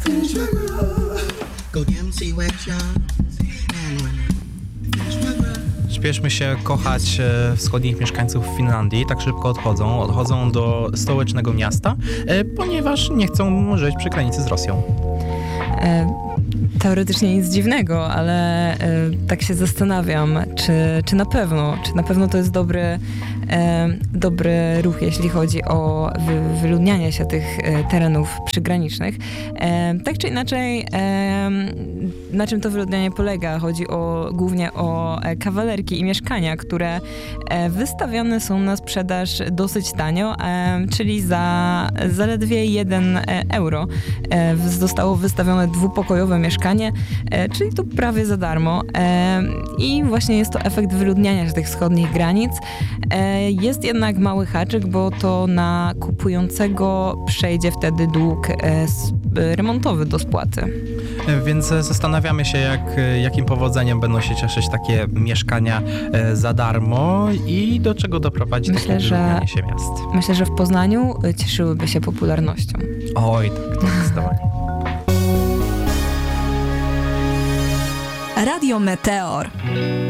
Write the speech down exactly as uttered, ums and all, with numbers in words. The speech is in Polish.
Śpieszmy się kochać wschodnich mieszkańców Finlandii, tak szybko odchodzą. Odchodzą do stołecznego miasta, ponieważ nie chcą żyć przy granicy z Rosją. E- Teoretycznie nic dziwnego, ale e, tak się zastanawiam, czy, czy na pewno, czy na pewno to jest dobry, e, dobry ruch, jeśli chodzi o wy, wyludnianie się tych e, terenów przygranicznych. E, tak czy inaczej, e, na czym to wyludnianie polega? Chodzi o, głównie o e, kawalerki i mieszkania, które e, wystawiane są na sprzedaż dosyć tanio, e, czyli za zaledwie jeden euro. E, zostało wystawione dwupokojowe mieszkanie, E, czyli to prawie za darmo. E, I właśnie jest to efekt wyludniania się tych wschodnich granic. E, jest jednak mały haczyk, bo to na kupującego przejdzie wtedy dług e, s, remontowy do spłaty. E, więc zastanawiamy się, jak, jakim powodzeniem będą się cieszyć takie mieszkania e, za darmo i do czego doprowadzi myślę, takie wyludnianie się miast. Myślę, że w Poznaniu cieszyłyby się popularnością. Oj, tak, to zdecydowanie. Radio Meteor.